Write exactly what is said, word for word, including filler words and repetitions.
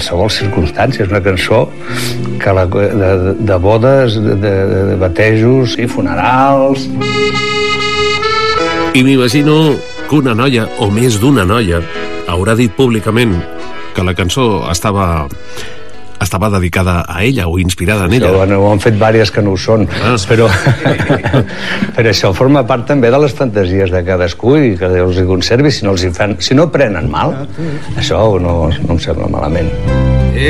qualsevol circumstància. És una cançó que la, de, de bodes, de, de batejos i funerals. I m'imagino que una noia, o més d'una noia, haurà dit públicament que la cançó estava estava dedicada a ella o inspirada en ella. Això, bueno, ho han fet diverses que no ho són, ah. però, però això forma part també de les fantasies de cadascú i que Déu els hi conservi si no, els hi fan, si no prenen mal. Això no, no em sembla malament.